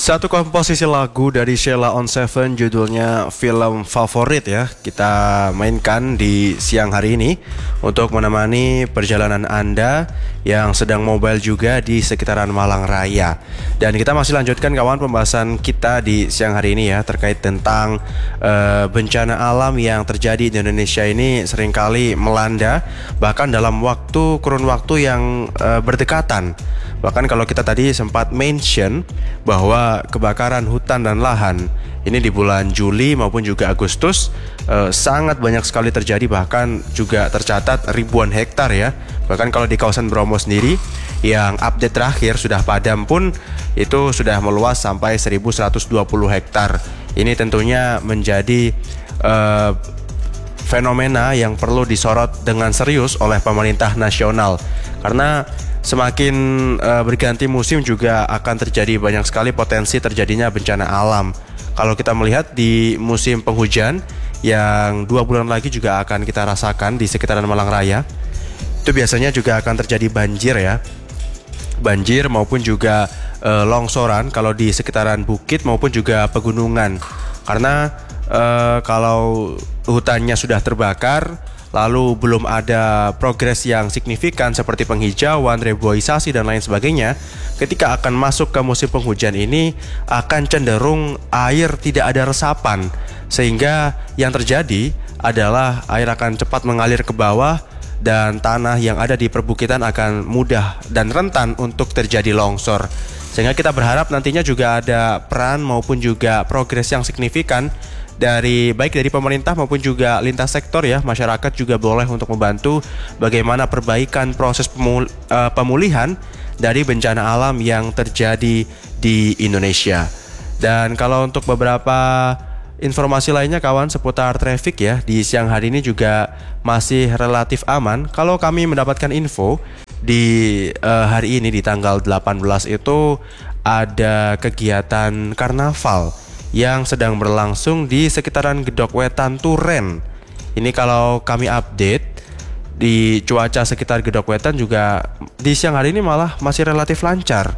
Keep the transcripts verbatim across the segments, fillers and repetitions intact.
Satu komposisi lagu dari Sheila on Seven judulnya Film Favorit ya, kita mainkan di siang hari ini untuk menemani perjalanan Anda yang sedang mobile juga di sekitaran Malang Raya. Dan kita masih lanjutkan kawan pembahasan kita di siang hari ini ya, terkait tentang uh, bencana alam yang terjadi di Indonesia ini seringkali melanda, bahkan dalam waktu kurun waktu yang uh, berdekatan. Bahkan kalau kita tadi sempat mention bahwa kebakaran hutan dan lahan ini di bulan Juli maupun juga Agustus eh, sangat banyak sekali terjadi, bahkan juga tercatat ribuan hektar ya. Bahkan kalau di kawasan Bromo sendiri yang update terakhir sudah padam pun itu sudah meluas sampai seribu seratus dua puluh hektar. Ini tentunya menjadi eh, fenomena yang perlu disorot dengan serius oleh pemerintah nasional, karena semakin uh, berganti musim juga akan terjadi banyak sekali potensi terjadinya bencana alam. Kalau kita melihat di musim penghujan yang dua bulan lagi juga akan kita rasakan di sekitaran Malang Raya, itu biasanya juga akan terjadi banjir ya. Banjir maupun juga uh, longsoran kalau di sekitaran bukit maupun juga pegunungan. Karena uh, kalau hutannya sudah terbakar, lalu belum ada progres yang signifikan seperti penghijauan, reboisasi dan lain sebagainya, ketika akan masuk ke musim penghujan ini akan cenderung air tidak ada resapan, sehingga yang terjadi adalah air akan cepat mengalir ke bawah dan tanah yang ada di perbukitan akan mudah dan rentan untuk terjadi longsor. Sehingga kita berharap nantinya juga ada peran maupun juga progres yang signifikan dari baik dari pemerintah maupun juga lintas sektor ya. Masyarakat juga boleh untuk membantu bagaimana perbaikan proses pemul- uh, pemulihan dari bencana alam yang terjadi di Indonesia. Dan kalau untuk beberapa informasi lainnya kawan seputar traffic ya, di siang hari ini juga masih relatif aman. Kalau kami mendapatkan info di uh, hari ini di tanggal delapan belas itu ada kegiatan karnaval yang sedang berlangsung di sekitaran Gedok Wetan Turen. Ini kalau kami update di cuaca sekitar Gedok Wetan juga di siang hari ini malah masih relatif lancar.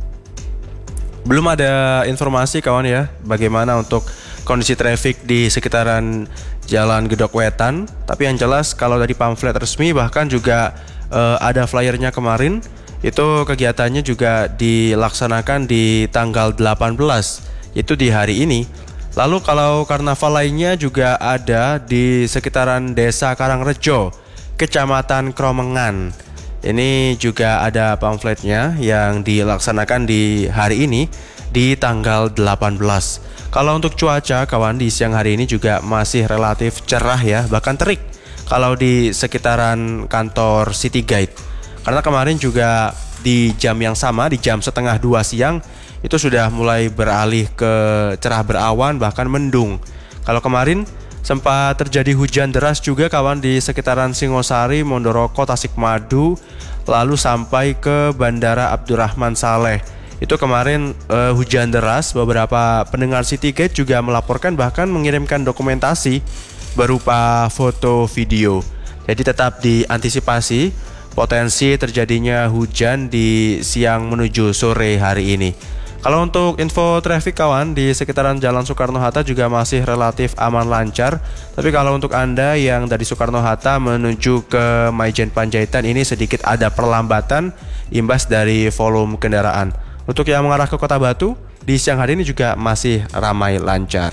Belum ada informasi kawan ya bagaimana untuk kondisi traffic di sekitaran Jalan Gedok Wetan. Tapi yang jelas kalau dari pamflet resmi bahkan juga uh, ada flyernya kemarin, itu kegiatannya juga dilaksanakan di tanggal delapan belas, itu di hari ini. Lalu kalau karnaval lainnya juga ada di sekitaran Desa Karangrejo, Kecamatan Kromengan. Ini juga ada pamfletnya yang dilaksanakan di hari ini di tanggal delapan belas. Kalau untuk cuaca kawan di siang hari ini juga masih relatif cerah ya, bahkan terik kalau di sekitaran kantor City Guide. Karena kemarin juga di jam yang sama, di jam setengah dua siang itu sudah mulai beralih ke cerah berawan bahkan mendung. Kalau kemarin sempat terjadi hujan deras juga kawan di sekitaran Singosari, Mondoroko, Tasikmadu, lalu sampai ke Bandara Abdurrahman Saleh. Itu kemarin uh, hujan deras, beberapa pendengar City Gate juga melaporkan bahkan mengirimkan dokumentasi berupa foto video. Jadi tetap diantisipasi potensi terjadinya hujan di siang menuju sore hari ini. Kalau untuk info traffic kawan di sekitaran Jalan Soekarno-Hatta juga masih relatif aman lancar. Tapi kalau untuk Anda yang dari Soekarno-Hatta menuju ke Maijen Panjaitan ini sedikit ada perlambatan imbas dari volume kendaraan. Untuk yang mengarah ke Kota Batu di siang hari ini juga masih ramai lancar.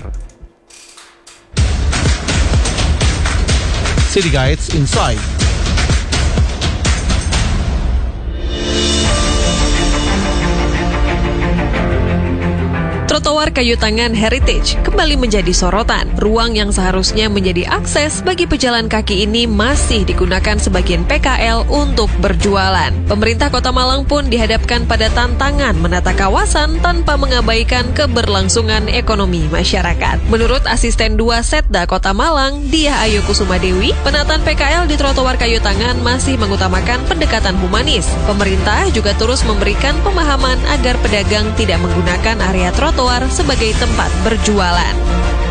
City Guides Inside. Trotoar kayu tangan heritage kembali menjadi sorotan. Ruang yang seharusnya menjadi akses bagi pejalan kaki ini masih digunakan sebagian P K L untuk berjualan. Pemerintah Kota Malang pun dihadapkan pada tantangan menata kawasan tanpa mengabaikan keberlangsungan ekonomi masyarakat. Menurut Asisten dua Setda Kota Malang, Diah Ayu Kusuma Dewi, penataan P K L di trotoar kayu tangan masih mengutamakan pendekatan humanis. Pemerintah juga terus memberikan pemahaman agar pedagang tidak menggunakan area trotoar sebagai tempat berjualan.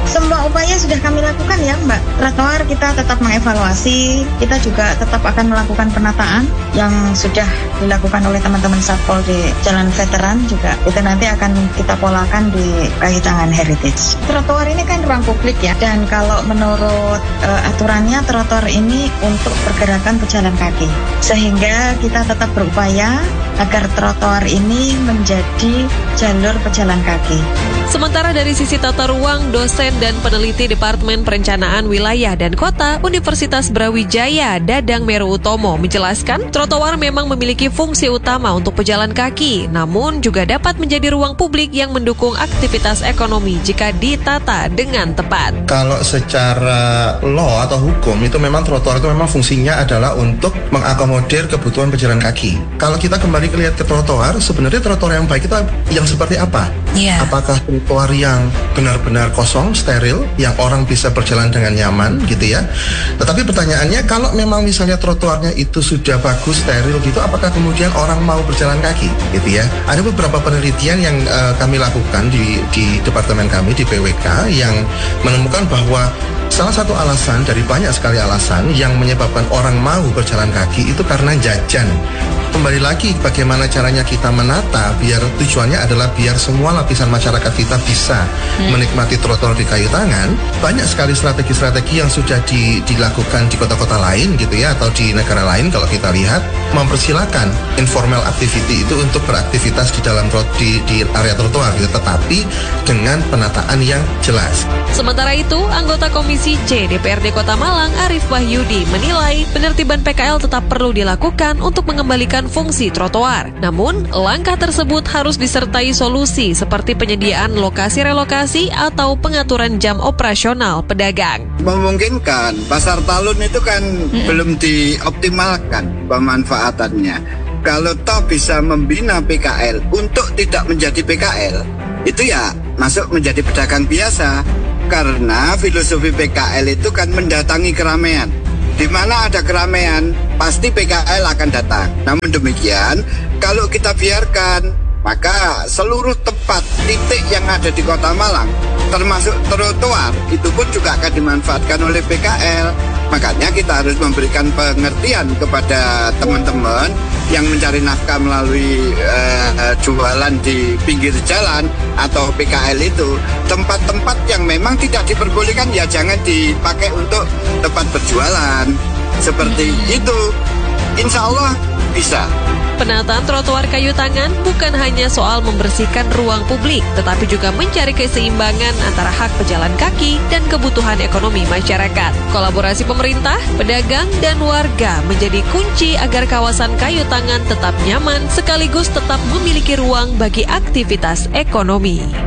Semua upaya sudah kami lakukan ya Mbak. Trotoar kita tetap mengevaluasi, kita juga tetap akan melakukan penataan yang sudah dilakukan oleh teman-teman Satpol di Jalan Veteran juga. Itu nanti akan kita polakan di Kayu Tangan Heritage. Trotoar ini kan ruang publik ya, dan kalau menurut uh, aturannya trotoar ini untuk pergerakan pejalan kaki. Sehingga kita tetap berupaya agar trotoar ini menjadi jalur pejalan kaki. Sementara dari sisi tata ruang, dosen dan peneliti Departemen Perencanaan Wilayah dan Kota Universitas Brawijaya, Dadang Meru Utomo, menjelaskan trotoar memang memiliki fungsi utama untuk pejalan kaki, namun juga dapat menjadi ruang publik yang mendukung aktivitas ekonomi jika ditata dengan tepat. Kalau secara law atau hukum itu memang trotoar itu memang fungsinya adalah untuk mengakomodir kebutuhan pejalan kaki. Kalau kita kembali lihat ke trotoar, sebenarnya trotoar yang baik itu yang seperti apa? Yeah. Apakah trotoar yang benar-benar kosong, steril, yang orang bisa berjalan dengan nyaman gitu ya? Tetapi pertanyaannya, kalau memang misalnya trotoarnya itu sudah bagus, steril gitu, apakah kemudian orang mau berjalan kaki gitu ya? Ada beberapa penelitian yang uh, kami lakukan di, di departemen kami di P W K yang menemukan bahwa salah satu alasan dari banyak sekali alasan yang menyebabkan orang mau berjalan kaki itu karena jajan. Kembali lagi bagaimana caranya kita menata biar tujuannya adalah biar semua lapisan masyarakat kita bisa hmm. menikmati trotoar di Kayu Tangan. Banyak sekali strategi-strategi yang sudah di, dilakukan di kota-kota lain gitu ya, atau di negara lain kalau kita lihat mempersilakan informal activity itu untuk beraktivitas di dalam di, di area trotoar gitu, tetapi dengan penataan yang jelas. Sementara itu, anggota Komisi C D P R D Kota Malang Arif Wahyudi menilai penertiban P K L tetap perlu dilakukan untuk mengembalikan fungsi trotoar. Namun, langkah tersebut harus disertai solusi seperti penyediaan lokasi relokasi atau pengaturan jam operasional pedagang. Memungkinkan pasar talun itu kan hmm. belum dioptimalkan pemanfaatannya. Kalau toh bisa membina P K L untuk tidak menjadi P K L, itu ya masuk menjadi pedagang biasa. Karena filosofi P K L itu kan mendatangi keramaian. Di mana ada keramaian, pasti P K L akan datang. Namun demikian, kalau kita biarkan, maka seluruh tempat titik yang ada di Kota Malang, termasuk trotoar, itu pun juga akan dimanfaatkan oleh P K L. Makanya kita harus memberikan pengertian kepada teman-teman yang mencari nafkah melalui uh, jualan di pinggir jalan atau P K L itu. Tempat-tempat yang memang tidak diperbolehkan ya jangan dipakai untuk tempat berjualan. Seperti itu, insya Allah bisa. Penataan trotoar Kayu Tangan bukan hanya soal membersihkan ruang publik, tetapi juga mencari keseimbangan antara hak pejalan kaki dan kebutuhan ekonomi masyarakat. Kolaborasi pemerintah, pedagang, dan warga menjadi kunci agar kawasan Kayu Tangan tetap nyaman sekaligus tetap memiliki ruang bagi aktivitas ekonomi.